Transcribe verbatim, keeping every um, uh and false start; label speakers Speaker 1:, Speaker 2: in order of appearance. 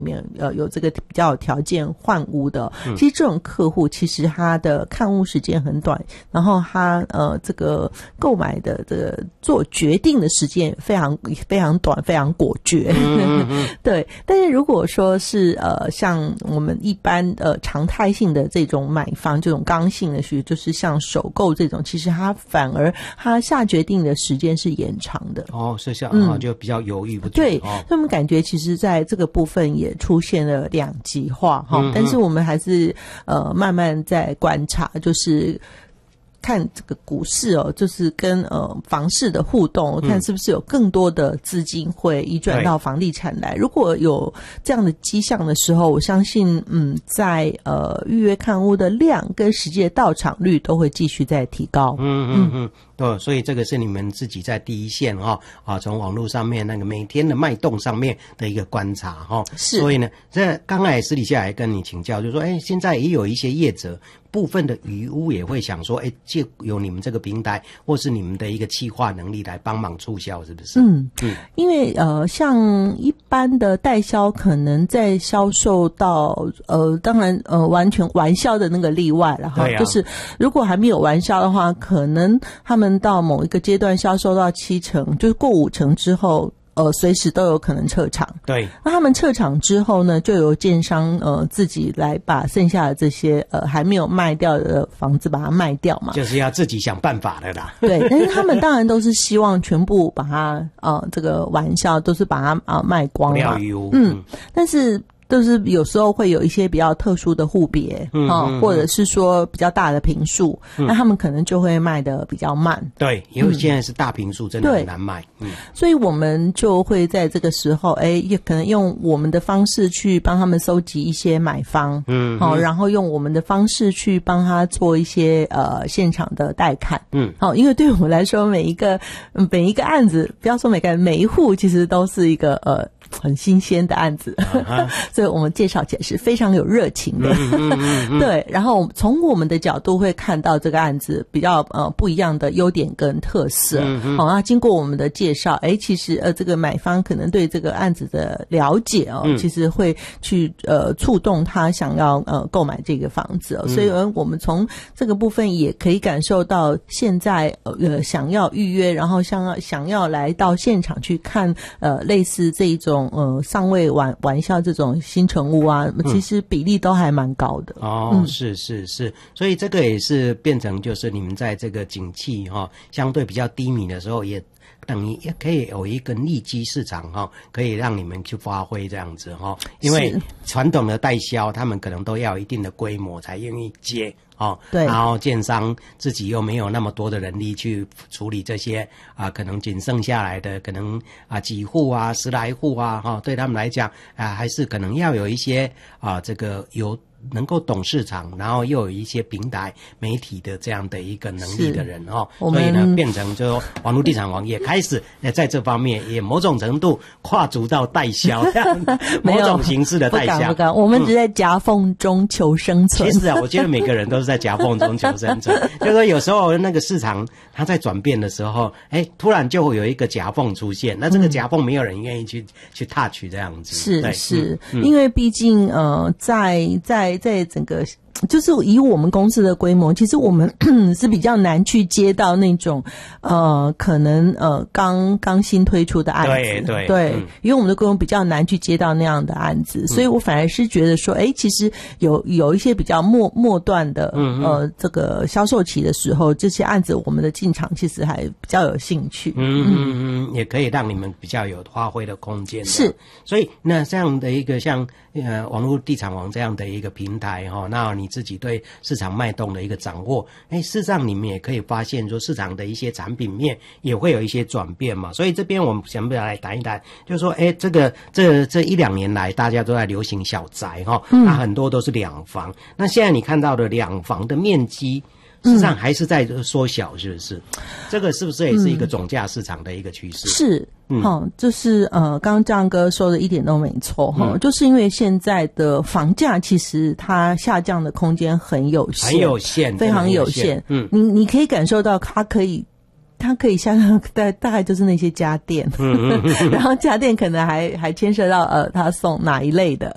Speaker 1: 面呃有这个比较有条件换屋的，嗯、其实这种客户其实他的看屋时间很短，然后他呃这个购买的这个做决定的时间非常非常短，非常果决。嗯嗯对，但是如果说是呃像我们一般呃常态性的这种买方，这种刚性的需，就是像首购这种，其实他反而他下决定的时间是延长的。
Speaker 2: 哦，是这样，嗯、哦，就比较犹豫不决。
Speaker 1: 对，
Speaker 2: 哦、
Speaker 1: 所以我们感觉其实在这个部分也出现了两极化哈、嗯，但是我们还是呃慢慢在观察，就是看这个股市哦，就是跟呃房市的互动，看是不是有更多的资金会移转到房地产来。如果有这样的迹象的时候，我相信嗯，在呃预约看屋的量跟实际的到场率都会继续在提高。
Speaker 2: 嗯嗯嗯。对，所以这个是你们自己在第一线哈、哦、啊，从网络上面那个每天的脉动上面的一个观察哈、哦。
Speaker 1: 是。
Speaker 2: 所以呢，这刚才私底下来跟你请教，就是说，哎，现在也有一些业者部分的余屋也会想说，哎，借由你们这个平台或是你们的一个企划能力来帮忙促销，是不是？
Speaker 1: 嗯嗯，因为呃，像一般的代销，可能在销售到呃，当然呃，完全完销的那个例外了哈、啊，就是如果还没有完销的话，可能他们到某一个阶段销售到七成，就是过五成之后，呃，随时都有可能撤场。
Speaker 2: 对，
Speaker 1: 那他们撤场之后呢，就由建商呃自己来把剩下的这些呃还没有卖掉的房子把它卖掉嘛，
Speaker 2: 就是要自己想办法的啦。
Speaker 1: 对，但是他们当然都是希望全部把它呃这个玩笑都是把它啊、呃、卖光嘛。嗯，嗯但是。就是有时候会有一些比较特殊的户别，嗯、哦，或者是说比较大的坪数，嗯、那他们可能就会卖得比较慢。
Speaker 2: 对，因为现在是大坪数，真的很难卖。嗯，
Speaker 1: 所以我们就会在这个时候，哎，也可能用我们的方式去帮他们收集一些买方，嗯，好、哦，然后用我们的方式去帮他做一些呃现场的带看，嗯，好、哦，因为对我们来说，每一个每一个案子，不要说每个每一户，其实都是一个呃。很新鲜的案子，啊、所以我们介绍起来是非常有热情的。嗯嗯嗯嗯对，然后从我们的角度会看到这个案子比较呃不一样的优点跟特色。嗯嗯好，那经过我们的介绍，哎，其实呃这个买方可能对这个案子的了解哦，嗯、其实会去呃触动他想要呃购买这个房子哦。嗯、所以呃我们从这个部分也可以感受到，现在呃想要预约，然后想要想要来到现场去看呃类似这一种。呃，尚未完完销这种新成屋啊，其实比例都还蛮高的。
Speaker 2: 哦，嗯、是是是，所以这个也是变成就是你们在这个景气哈、哦、相对比较低迷的时候，也等于也可以有一个利基市场哈、哦，可以让你们去发挥这样子哈、哦。因为传统的代销，他们可能都要有一定的规模才愿意接。哦，对，然后建商自己又没有那么多的人力去处理这些啊，可能仅剩下来的可能啊几户啊十来户啊，哈、哦，对他们来讲啊，还是可能要有一些啊这个有能够懂市场，然后又有一些平台媒体的这样的一个能力的人哦，所以呢，变成就网络地产王也开始在这方面也某种程度跨足到代销这样某种形式的代销。
Speaker 1: 不敢不敢，我们只在夹缝中求生存。
Speaker 2: 嗯、其实啊，我觉得每个人都是在夹缝中求生存，就是说有时候那个市场它在转变的时候，哎，突然就会有一个夹缝出现，那这个夹缝没有人愿意去、嗯、去 touch 这样子。
Speaker 1: 是是、嗯嗯，因为毕竟呃，在在在整个。就是以我们公司的规模，其实我们是比较难去接到那种呃可能呃刚刚新推出的案子，
Speaker 2: 对对
Speaker 1: 对、
Speaker 2: 嗯，
Speaker 1: 因为我们的规模比较难去接到那样的案子，所以我反而是觉得说，哎，其实有有一些比较末末段的呃这个销售期的时候，这些案子我们的进场其实还比较有兴趣，
Speaker 2: 嗯嗯嗯，也可以让你们比较有发挥的空间。
Speaker 1: 是，
Speaker 2: 所以那这样的一个像呃网络地产王这样的一个平台哈、哦，那你自己对市场脉动的一个掌握，哎，事实上你们也可以发现说市场的一些产品面也会有一些转变嘛。所以这边我们想不想来谈一谈，就是说，哎，这个这这一两年来大家都在流行小宅哈、哦嗯，那很多都是两房，那现在你看到的两房的面积。事实上还是在缩小，是不是？嗯、这个是不是也是一个总价市场的一个趋势？
Speaker 1: 是，嗯，好，就是呃，刚刚张哥说的一点都没错哈、嗯，就是因为现在的房价其实它下降的空间很有限，
Speaker 2: 很有限，
Speaker 1: 非常有限。嗯，你你可以感受到它可以。它可以下降大大概就是那些家电，嗯嗯嗯然后家电可能还还牵涉到呃，他送哪一类的，